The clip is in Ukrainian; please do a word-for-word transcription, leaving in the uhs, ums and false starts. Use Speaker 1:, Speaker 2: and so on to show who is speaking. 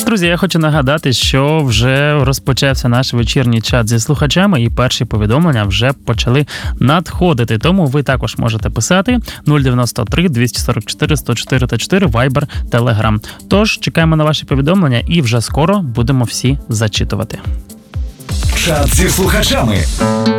Speaker 1: друзі, я хочу нагадати, що вже розпочався наш вечірній чат зі слухачами, і перші повідомлення вже почали надходити. Тому ви також можете писати нуль дев'яносто три двісті сорок чотири сто чотири та чотири, Viber, Telegram. Тож, чекаємо на ваші повідомлення і вже скоро будемо всі зачитувати.
Speaker 2: Чат зі слухачами.